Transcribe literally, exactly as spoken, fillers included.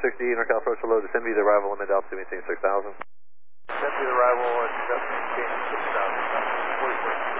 sixty, NorCal approach below, descend via the arrival limit, altitude maintain six thousand. Descend via the arrival and maintain six thousand.